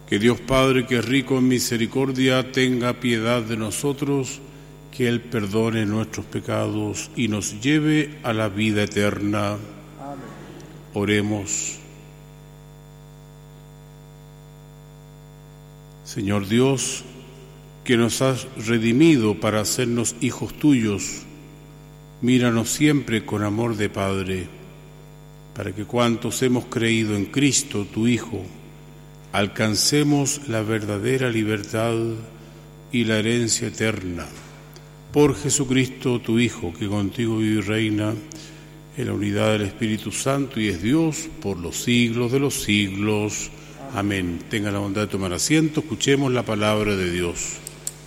Que Dios Padre, que es rico en misericordia, tenga piedad de nosotros, que Él perdone nuestros pecados y nos lleve a la vida eterna. Amén. Oremos. Señor Dios, que nos has redimido para hacernos hijos tuyos, míranos siempre con amor de Padre, para que cuantos hemos creído en Cristo, tu Hijo, alcancemos la verdadera libertad y la herencia eterna. Por Jesucristo, tu Hijo, que contigo vive y reina en la unidad del Espíritu Santo y es Dios por los siglos de los siglos. Amén. Tenga la bondad de tomar asiento. Escuchemos la palabra de Dios.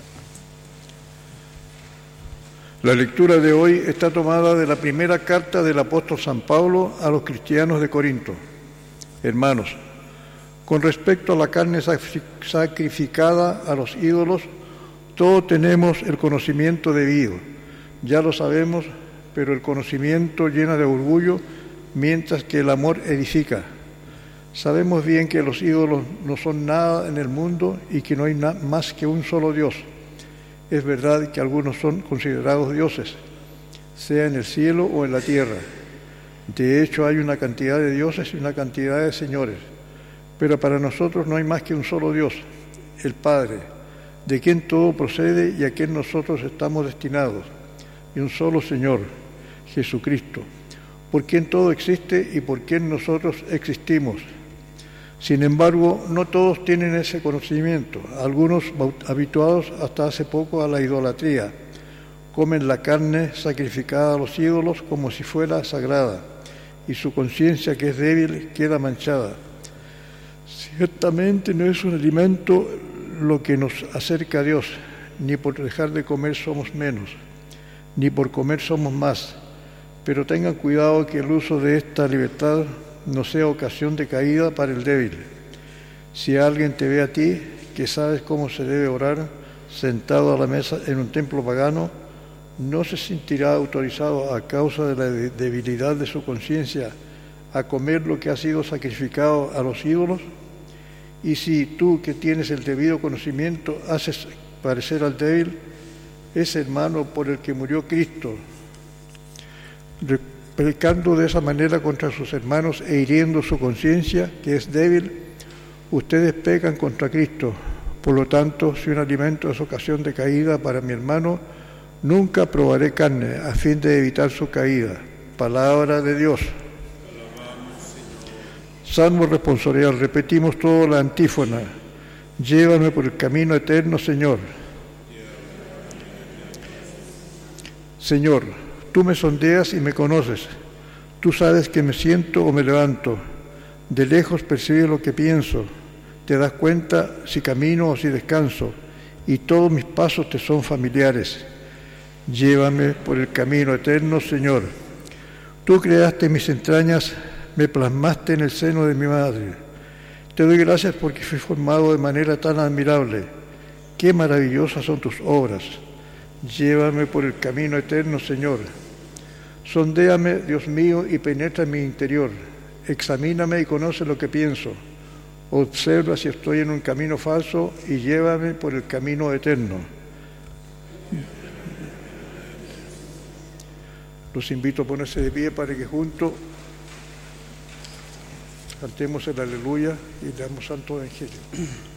La lectura de hoy está tomada de la primera carta del apóstol San Pablo a los cristianos de Corinto. Hermanos, con respecto a la carne sacrificada a los ídolos, todos tenemos el conocimiento debido. Ya lo sabemos, pero el conocimiento llena de orgullo, mientras que el amor edifica. Sabemos bien que los ídolos no son nada en el mundo y que no hay más que un solo Dios. Es verdad que algunos son considerados dioses, sea en el cielo o en la tierra. De hecho, hay una cantidad de dioses y una cantidad de señores. Pero para nosotros no hay más que un solo Dios, el Padre, de quien todo procede y a quien nosotros estamos destinados, y un solo Señor, Jesucristo, por quien todo existe y por quien nosotros existimos. Sin embargo, no todos tienen ese conocimiento. Algunos, habituados hasta hace poco a la idolatría, comen la carne sacrificada a los ídolos como si fuera sagrada, y su conciencia, que es débil, queda manchada. Ciertamente no es un alimento lo que nos acerca a Dios, ni por dejar de comer somos menos, ni por comer somos más, pero tengan cuidado que el uso de esta libertad no sea ocasión de caída para el débil. Si alguien te ve a ti, que sabes cómo se debe orar, sentado a la mesa en un templo pagano, ¿no se sentirá autorizado a causa de la debilidad de su conciencia a comer lo que ha sido sacrificado a los ídolos? Y si tú, que tienes el debido conocimiento, haces parecer al débil, ese hermano por el que murió Cristo, pecando de esa manera contra sus hermanos e hiriendo su conciencia, que es débil, ustedes pecan contra Cristo. Por lo tanto, si un alimento es ocasión de caída para mi hermano, nunca probaré carne a fin de evitar su caída. Palabra de Dios. Salmo responsorial. Repetimos toda la antífona. Llévame por el camino eterno, Señor. Señor, tú me sondeas y me conoces. Tú sabes que me siento o me levanto. De lejos percibes lo que pienso. Te das cuenta si camino o si descanso. Y todos mis pasos te son familiares. Llévame por el camino eterno, Señor. Tú creaste mis entrañas, me plasmaste en el seno de mi madre. Te doy gracias porque fui formado de manera tan admirable. Qué maravillosas son tus obras. Llévame por el camino eterno, Señor. Sondéame, Dios mío, y penetra en mi interior. Examíname y conoce lo que pienso. Observa si estoy en un camino falso y llévame por el camino eterno. Los invito a ponerse de pie para que juntos cantemos el aleluya y leamos Santo Evangelio.